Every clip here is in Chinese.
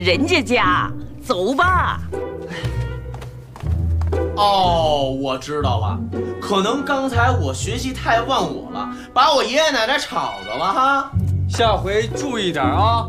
人家家，走吧。 哦，我知道了，可能刚才我学习太忘我了，把我爷爷奶奶吵着了哈。 下回注意点啊。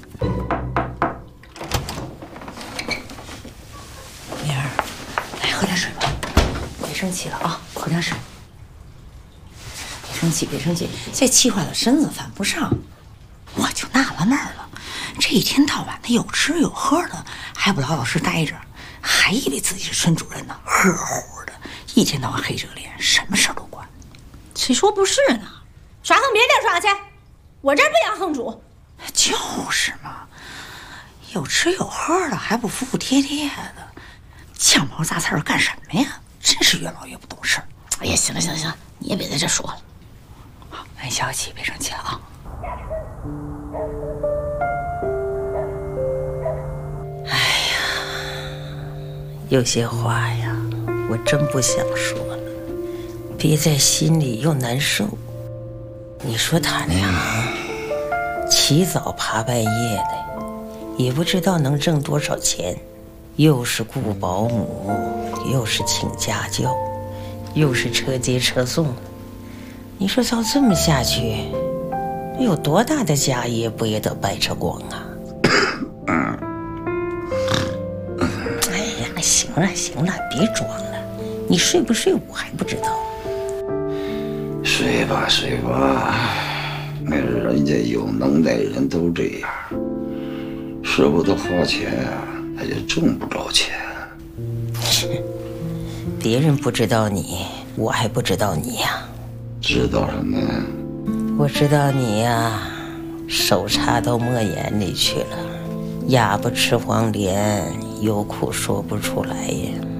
明儿，来喝点水吧，别生气了啊，喝点水。别生气，别生气，再气坏了身子犯不上。我就纳了闷了，这一天到晚的有吃有喝的，还不老老实待着，还以为自己是村主任呢，呵护的，一天到晚黑着个脸，什么事都管。 谁说不是呢？耍横别地耍去，我这儿不养横主。 就是嘛，有吃有喝的，还不服服帖帖的，酱毛杂菜干什么呀？真是越老越不懂事儿。 哎呀，行了行了行了，你也别在这说了。 好，安消气，别生气了啊。哎呀，有些话呀，我真不想说了，憋在心里又难受。你说他俩起早爬半夜的，也不知道能挣多少钱，又是雇保姆，又是请家教，又是车接车送。你说照这么下去，有多大的家业不也得白扯光啊？哎呀，行了行了，别装了，你睡不睡我还不知道。 睡吧睡吧，那人家有能耐人都这样，舍不得花钱啊，他就挣不着钱。 别人不知道你，我还不知道你呀。 知道什么呀？ 我知道你呀，手插到墨眼里去了，哑巴吃黄连，有苦说不出来呀。